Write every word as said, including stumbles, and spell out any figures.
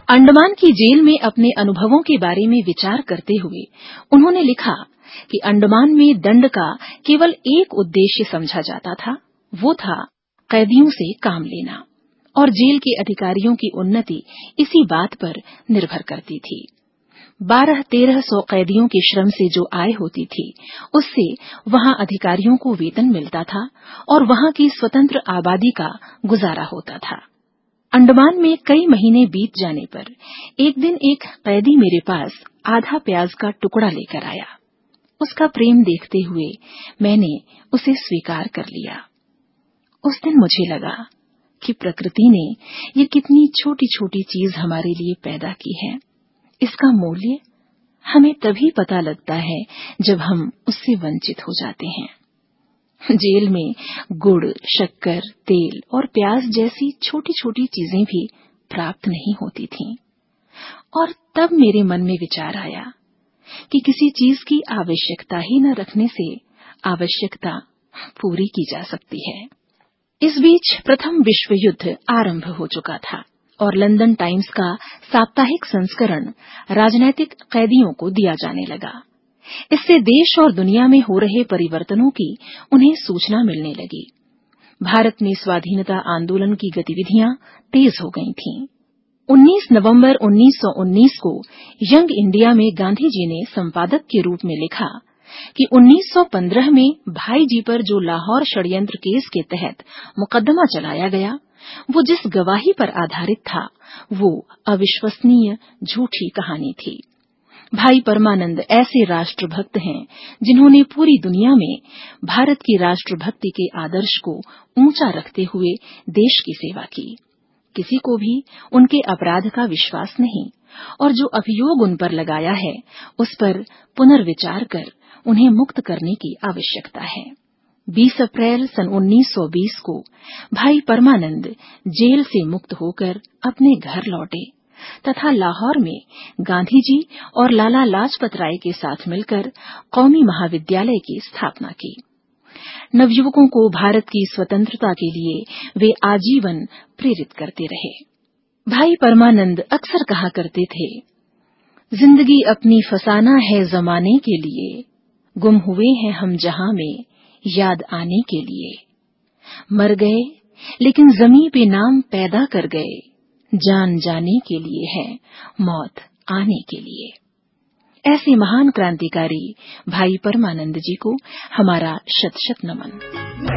अंडमान की जेल में अपने अनुभवों के बारे में विचार करते हुए उन्होंने लिखा कि अंडमान में दंड का केवल एक उद्देश्य समझा जाता था, वो था कैदियों से काम लेना, और जेल के अधिकारियों की उन्नति इसी बात पर निर्भर करती थी। बारह तेरह सौ कैदियों के श्रम से जो आय होती थी, उससे वहां अधिकारियों को वेतन मिलता था और वहां की स्वतंत्र आबादी का गुजारा होता था। अंडमान में कई महीने बीत जाने पर एक दिन एक कैदी मेरे पास आधा प्याज का टुकड़ा लेकर आया। उसका प्रेम देखते हुए मैंने उसे स्वीकार कर लिया। उस दिन मुझे लगा कि प्रकृति ने ये कितनी छोटी छोटी चीज हमारे लिए पैदा की है। इसका मूल्य हमें तभी पता लगता है जब हम उससे वंचित हो जाते हैं। जेल में गुड़, शक्कर, तेल और प्याज जैसी छोटी छोटी चीजें भी प्राप्त नहीं होती थीं। और तब मेरे मन में विचार आया कि किसी चीज की आवश्यकता ही न रखने से आवश्यकता पूरी की जा सकती है। इस बीच प्रथम विश्व युद्ध आरंभ हो चुका था और लंदन टाइम्स का साप्ताहिक संस्करण राजनैतिक कैदियों को दिया जाने लगा। इससे देश और दुनिया में हो रहे परिवर्तनों की उन्हें सूचना मिलने लगी। भारत में स्वाधीनता आंदोलन की गतिविधियां तेज हो गई थीं। उन्नीस नवंबर उन्नीस सौ उन्नीस को यंग इंडिया में गांधी जी ने संपादक के रूप में लिखा कि उन्नीस सौ पंद्रह में भाई जी पर जो लाहौर षड्यंत्र केस के तहत मुकदमा चलाया गया, वो जिस गवाही पर आधारित था, वो अविश्वसनीय झूठी कहानी थी। भाई परमानंद ऐसे राष्ट्रभक्त हैं जिन्होंने पूरी दुनिया में भारत की राष्ट्रभक्ति के आदर्श को ऊंचा रखते हुए देश की सेवा की। किसी को भी उनके अपराध का विश्वास नहीं और जो अभियोग उन पर लगाया है, उस पर पुनर्विचार कर उन्हें मुक्त करने की आवश्यकता है। बीस अप्रैल सन उन्नीस सौ बीस को भाई परमानंद जेल से मुक्त होकर अपने घर लौटे तथा लाहौर में गांधी जी और लाला लाजपत राय के साथ मिलकर कौमी महाविद्यालय की स्थापना की। नवयुवकों को भारत की स्वतंत्रता के लिए वे आजीवन प्रेरित करते रहे। भाई परमानंद अक्सर कहा करते थे, जिंदगी अपनी फसाना है जमाने के लिए, गुम हुए हैं हम जहां में याद आने के लिए। मर गए लेकिन ज़मीं पे नाम पैदा कर गए, जान जाने के लिए है मौत आने के लिए। ऐसे महान क्रांतिकारी भाई परमानंद जी को हमारा शत शत नमन।